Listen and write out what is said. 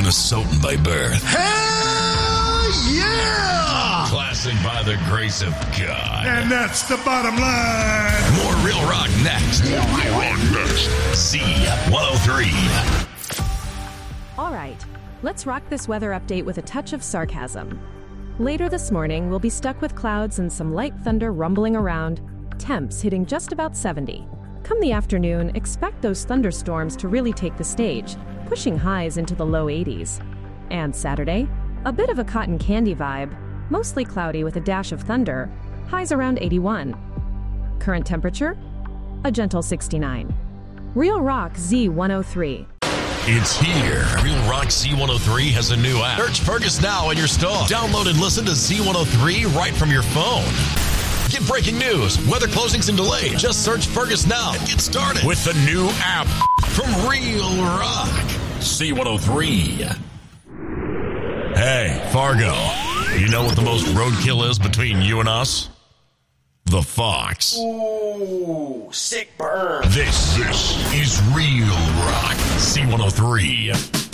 Minnesotan by birth. Hell yeah! Classic by the grace of God. And that's the bottom line. More Real Rock next. Z103. All right, let's rock this weather update with a touch of sarcasm. Later this morning, we'll be stuck with clouds and some light thunder rumbling around, temps hitting just about 70. Come the afternoon, expect those thunderstorms to really take the stage, pushing highs into the low 80s. And Saturday, a bit of a cotton candy vibe, mostly cloudy with a dash of thunder, highs around 81. Current temperature? A gentle 69. Real Rock Z103. It's here. Real Rock Z103 has a new app. Search Fergus now in your store. Download and listen to Z103 right from your phone. Get breaking news, weather closings and delays. Just search Fergus now and get started with the new app from Real Rock Z103. Hey, Fargo, you know what the most roadkill is between you and us? The Fox. Ooh, sick burn. This is Real Rock Z103.